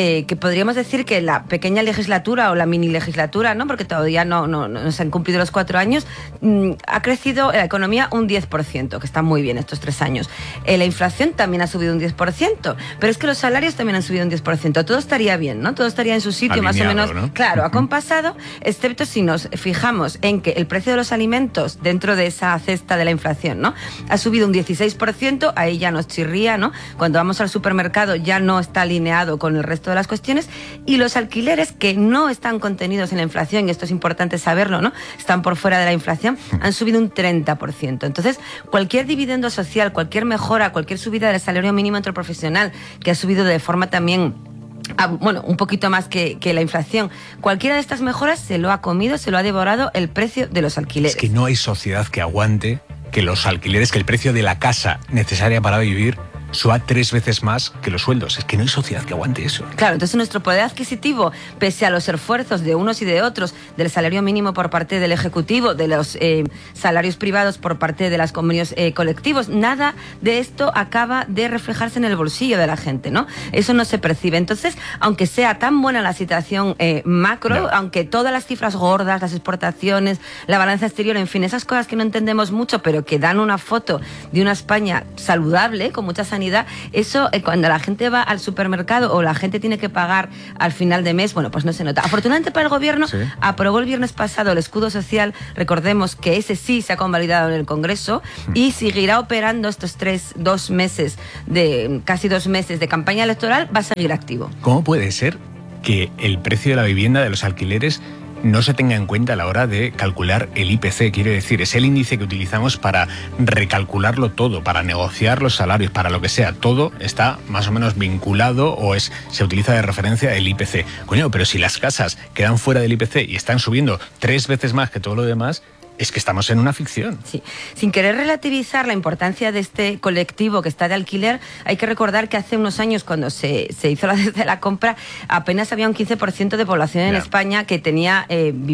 que podríamos decir que la pequeña legislatura o la mini legislatura, ¿no? Porque todavía no se han cumplido los 4 años, ha crecido la economía un 10%, que está muy bien estos 3 años. La inflación también ha subido un 10%, pero es que los salarios también han subido un 10%. Todo estaría bien, ¿no? Todo estaría en su sitio, alineado, más o menos, ¿no? Claro, acompasado, excepto si nos fijamos en que el precio de los alimentos dentro de esa cesta de la inflación, ¿no? Ha subido un 16%, ahí ya nos chirría, ¿no? Cuando vamos al supermercado ya no está alineado con el resto de las cuestiones, y los alquileres, que no están contenidos en la inflación, y esto es importante saberlo, ¿no? Están por fuera de la inflación, han subido un 30%. Entonces, cualquier dividendo social, cualquier mejora, cualquier subida del salario mínimo interprofesional, que ha subido de forma también un poquito más que la inflación, cualquiera de estas mejoras se lo ha comido, se lo ha devorado el precio de los alquileres. Es que no hay sociedad que aguante que los alquileres, que el precio de la casa necesaria para vivir suba 3 veces más que los sueldos. Es que no hay sociedad que aguante eso. Claro, entonces nuestro poder adquisitivo, pese a los esfuerzos de unos y de otros, del salario mínimo por parte del Ejecutivo, de los salarios privados por parte de los convenios colectivos, nada de esto acaba de reflejarse en el bolsillo de la gente, ¿no? Eso no se percibe. Entonces, aunque sea tan buena la situación macro, aunque todas las cifras gordas, las exportaciones, la balanza exterior, en fin, esas cosas que no entendemos mucho, pero que dan una foto de una España saludable, con mucha sanidad, eso cuando la gente va al supermercado o la gente tiene que pagar al final de mes, bueno, pues no se nota. Afortunadamente para el gobierno, aprobó el viernes pasado el escudo social, recordemos que ese sí se ha convalidado en el Congreso y seguirá operando estos casi 2 meses de campaña electoral, va a seguir activo. ¿Cómo puede ser que el precio de la vivienda, de los alquileres, no se tenga en cuenta a la hora de calcular el IPC? Quiero decir, es el índice que utilizamos para recalcularlo todo, para negociar los salarios, para lo que sea. Todo está más o menos vinculado o se utiliza de referencia el IPC. Coño, pero si las casas quedan fuera del IPC y están subiendo 3 veces más que todo lo demás, es que estamos en una ficción. Sí. Sin querer relativizar la importancia de este colectivo que está de alquiler, hay que recordar que hace unos años, cuando se hizo de la compra, apenas había un 15% de población en España que tenía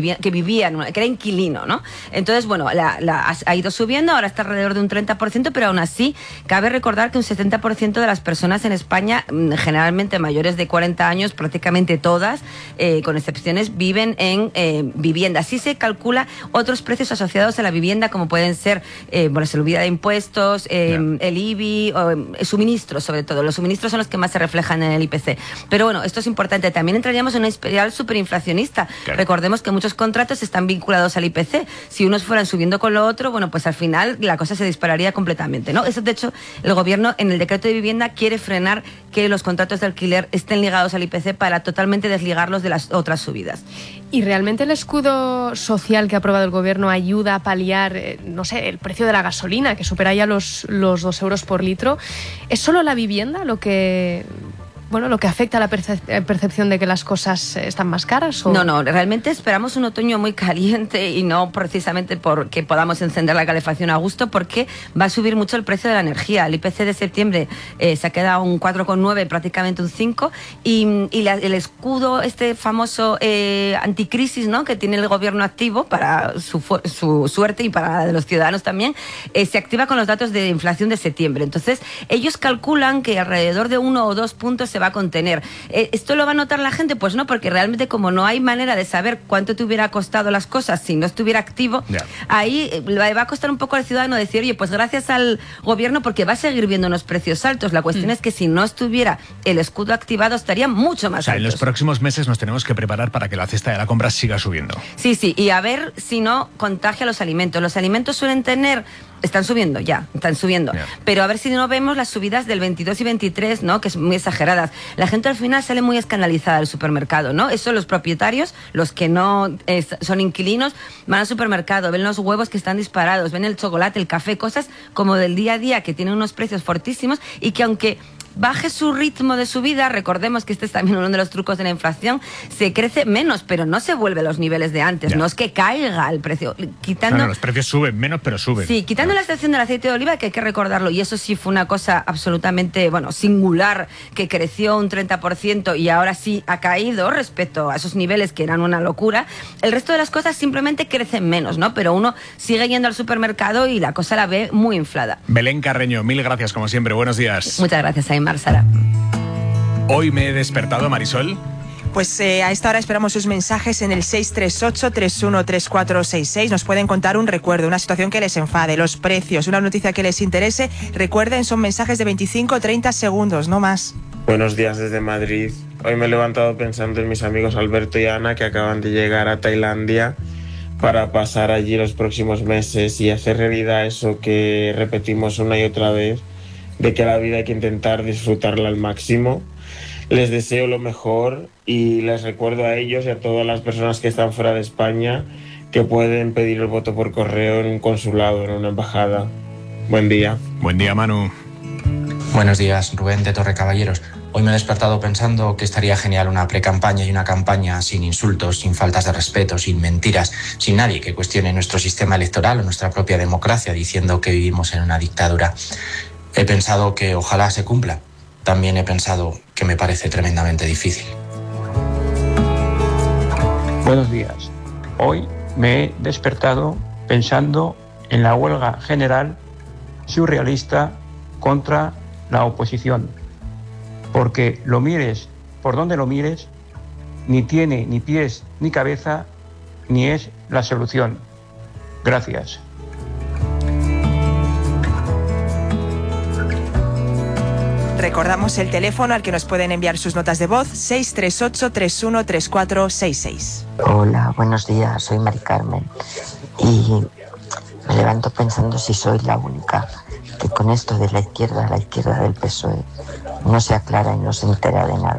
que era inquilino, ¿no? Entonces, bueno, ha ido subiendo, ahora está alrededor de un 30%, pero aún así cabe recordar que un 70% de las personas en España, generalmente mayores de 40 años, prácticamente todas, con excepciones, viven en vivienda. Así se calcula otros precios asociados a la vivienda, como pueden ser subida de impuestos, el IBI, suministros, sobre todo. Los suministros son los que más se reflejan en el IPC. Pero bueno, esto es importante. También entraríamos en una espiral superinflacionista. Claro. Recordemos que muchos contratos están vinculados al IPC. Si unos fueran subiendo con lo otro, bueno, pues al final la cosa se dispararía completamente, ¿no? Eso, de hecho, el gobierno en el decreto de vivienda quiere frenar que los contratos de alquiler estén ligados al IPC para totalmente desligarlos de las otras subidas. ¿Y realmente el escudo social que ha aprobado el gobierno ayuda a paliar, el precio de la gasolina, que supera ya los 2 euros por litro? ¿Es solo la vivienda lo que afecta a la percepción de que las cosas están más caras? ¿O? No, realmente esperamos un otoño muy caliente, y no precisamente porque podamos encender la calefacción a gusto, porque va a subir mucho el precio de la energía. El IPC de septiembre se ha quedado un 4,9, prácticamente un 5, y el escudo, este famoso anticrisis, ¿no?, que tiene el gobierno activo para su suerte y para la de los ciudadanos también, se activa con los datos de inflación de septiembre. Entonces, ellos calculan que alrededor de 1 o 2 puntos se va a contener. ¿Esto lo va a notar la gente? Pues no, porque realmente, como no hay manera de saber cuánto te hubiera costado las cosas si no estuviera activo, ahí va a costar un poco al ciudadano decir, oye, pues gracias al gobierno, porque va a seguir viendo unos precios altos. La cuestión es que si no estuviera el escudo activado, estaría mucho más alto. En los próximos meses nos tenemos que preparar para que la cesta de la compra siga subiendo. Sí, y a ver si no contagia los alimentos. Los alimentos suelen tener... Están subiendo, pero a ver si no vemos las subidas del 22 y 23, ¿no?, que son muy exageradas. La gente al final sale muy escandalizada del supermercado, ¿no? Eso, los propietarios, los que no son inquilinos, van al supermercado, ven los huevos que están disparados, ven el chocolate, el café, cosas como del día a día que tienen unos precios fortísimos, y que aunque baje su ritmo de subida, recordemos que este es también uno de los trucos de la inflación, se crece menos, pero no se vuelve a los niveles de antes. No es que caiga el precio. Los precios suben menos, pero suben. Sí, quitando la excepción del aceite de oliva, que hay que recordarlo, y eso sí fue una cosa absolutamente, singular, que creció un 30% y ahora sí ha caído respecto a esos niveles que eran una locura. El resto de las cosas simplemente crecen menos, ¿no? Pero uno sigue yendo al supermercado y la cosa la ve muy inflada. Belén Carreño, mil gracias como siempre. Buenos días. Muchas gracias, Aymar, Sara. Hoy me he despertado, Marisol. Pues a esta hora esperamos sus mensajes en el 638-313466. Nos pueden contar un recuerdo, una situación que les enfade, los precios, una noticia que les interese. Recuerden, son mensajes de 25-30 segundos, no más. Buenos días desde Madrid. Hoy me he levantado pensando en mis amigos Alberto y Ana, que acaban de llegar a Tailandia para pasar allí los próximos meses y hacer realidad eso que repetimos una y otra vez, de que la vida hay que intentar disfrutarla al máximo. Les deseo lo mejor y les recuerdo a ellos y a todas las personas que están fuera de España que pueden pedir el voto por correo en un consulado, en una embajada. Buen día. Buen día, Manu. Buenos días, Rubén de Torrecaballeros. Hoy me he despertado pensando que estaría genial una precampaña y una campaña sin insultos, sin faltas de respeto, sin mentiras, sin nadie que cuestione nuestro sistema electoral o nuestra propia democracia diciendo que vivimos en una dictadura. He pensado que ojalá se cumpla. También he pensado que me parece tremendamente difícil. Buenos días. Hoy me he despertado pensando en la huelga general surrealista contra la oposición. Porque lo mires por donde lo mires, ni tiene ni pies ni cabeza, ni es la solución. Gracias. Recordamos el teléfono al que nos pueden enviar sus notas de voz, 638-313466. Hola, buenos días, soy Mari Carmen y me levanto pensando si soy la única que con esto de la izquierda del PSOE no se aclara y no se entera de nada.